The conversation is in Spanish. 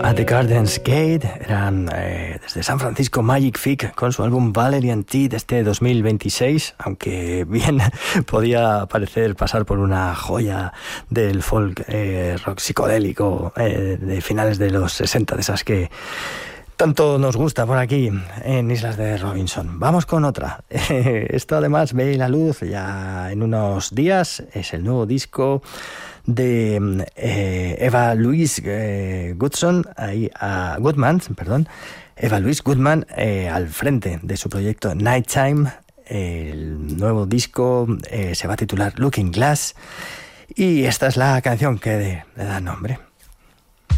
At the Garden's Gate eran desde San Francisco Magic Fig con su álbum Valerian Tea de este 2026, aunque bien podía parecer pasar por una joya del folk rock psicodélico de finales de los 60, de esas que tanto nos gusta por aquí en Islas de Robinson. Vamos con otra. Esto además ve la luz ya en unos días. Es el nuevo disco de Eva Louise Eva Louise Goodman al frente de su proyecto Nighttime. El nuevo disco se va a titular Looking Glass y esta es la canción que le da nombre.